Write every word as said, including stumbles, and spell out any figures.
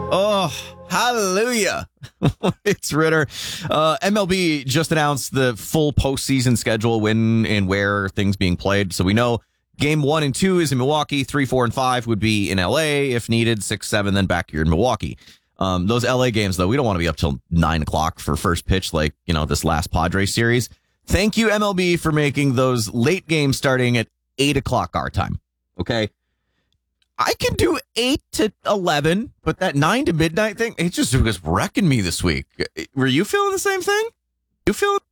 Oh, hallelujah. It's Ritter. Uh, M L B just announced the full postseason schedule, when and where things being played. So we know game one and two is in Milwaukee. Three, four, and five would be in L A if needed. Six, seven, then back here in Milwaukee. Um, those L A games, though, we don't want to be up till nine o'clock for first pitch like, you know, this last Padres series. Thank you, M L B, for making those late games starting at eight o'clock our time. Okay. I can do eight to eleven, but that nine to midnight thing, it just was wrecking me this week. Were you feeling the same thing? You feel